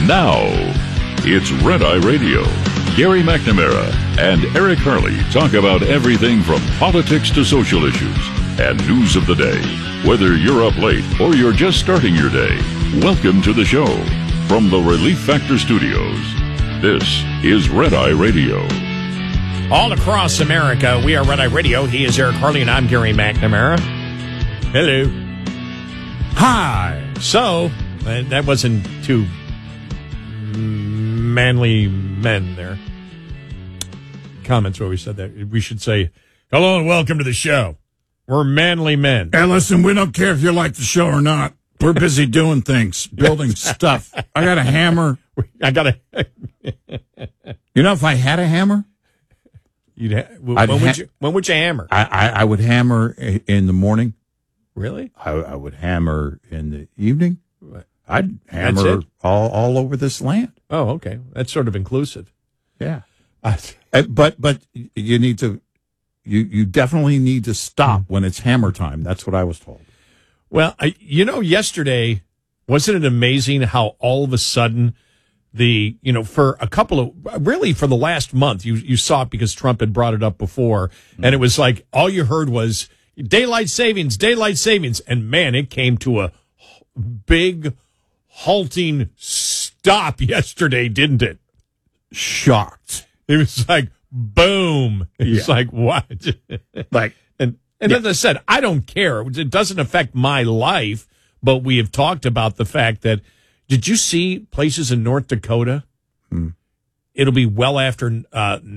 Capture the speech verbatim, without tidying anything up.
Now, it's Red Eye Radio. Gary McNamara and Eric Harley talk about everything from politics to social issues and news of the day. Whether you're up late or you're just starting your day, welcome to the show. From the Relief Factor Studios, this is Red Eye Radio. All across America, we are Red Eye Radio. He is Eric Harley, and I'm Gary McNamara. Hello. Hi. So, that wasn't too manly men there. Comments where we said that. We should say, hello and welcome to the show. We're manly men. Hey, listen, we don't care if you like the show or not. We're busy doing things, building stuff. I got a hammer. I got a... You know, if I had a hammer... You'd ha- when, ha- would you, when would you hammer? I, I, I would hammer in the morning. Really? I, I would hammer in the evening. I'd hammer all, all over this land. Oh, okay. That's sort of inclusive. Yeah. Uh, but but you need to, you, you definitely need to stop when it's hammer time. That's what I was told. Well, I, you know, yesterday, wasn't it amazing how all of a sudden the, you know, for a couple of, really for the last month, you, you saw it because Trump had brought it up before, mm-hmm. and it was like, all you heard was daylight savings, daylight savings. And man, it came to a big halting stop yesterday, didn't it? Shocked. It was like, boom. It's yeah. like, what? like, and, and yeah. as I said, I don't care. It doesn't affect my life, but we have talked about the fact that, did you see places in North Dakota? Hmm. It'll be well after uh,